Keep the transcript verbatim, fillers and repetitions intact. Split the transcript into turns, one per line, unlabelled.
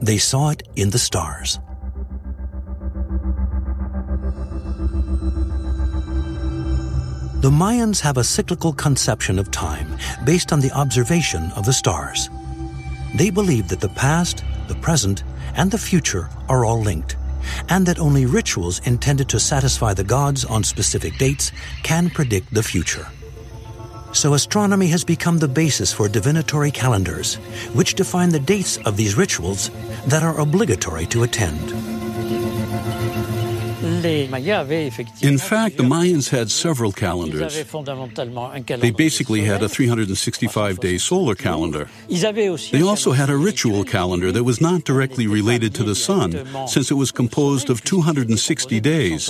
They saw it in the stars. The Mayans have a cyclical conception of time based on the observation of the stars. They believe that the past, the present, and the future are all linked, and that only rituals intended to satisfy the gods on specific dates can predict the future. So astronomy has become the basis for divinatory calendars, which define the dates of these rituals that are obligatory to attend.
In fact, the Mayans had several calendars. They basically had a three hundred sixty-five day solar calendar. They also had a ritual calendar that was not directly related to the sun, since it was composed of two hundred sixty days.